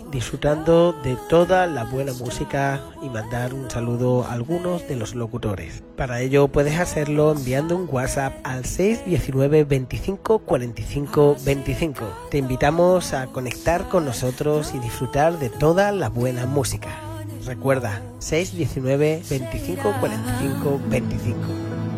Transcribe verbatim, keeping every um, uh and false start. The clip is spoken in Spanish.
disfrutando de toda la buena música y mandar un saludo a algunos de los locutores. Para ello puedes hacerlo enviando un WhatsApp al seis uno nueve, veinticinco, cuarenta y cinco, veinticinco. Te invitamos a conectar con nosotros y disfrutar de toda la buena música. Recuerda, seis uno nueve, veinticinco, cuarenta y cinco, veinticinco.